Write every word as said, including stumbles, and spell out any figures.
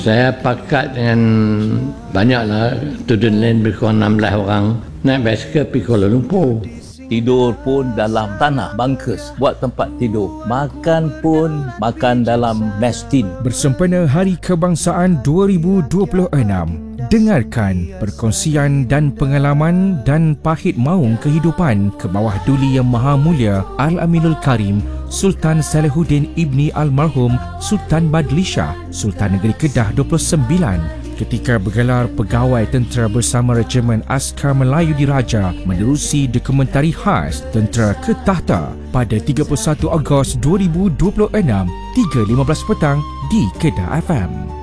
Saya pakat dengan banyaklah student lain lebih kurang enam belas orang naik basikal pergi Kuala Lumpur. Tidur pun dalam tanah, bunkers, buat tempat tidur. Makan pun makan dalam mess tin. Bersempena Hari Kebangsaan dua ribu dua puluh enam, dengarkan perkongsian dan pengalaman dan pahit maung kehidupan ke bawah duli Yang Maha Mulia Al-Aminul Karim Sultan Salihuddin Ibni Almarhum Sultan Badlishah, Sultan Negeri Kedah dua puluh sembilan, ketika bergelar pegawai tentera bersama Regimen Askar Melayu Diraja menerusi dokumentari khas Tentera ke Takhta pada tiga puluh satu Ogos dua ribu dua puluh enam, tiga lima belas petang di Kedah F M.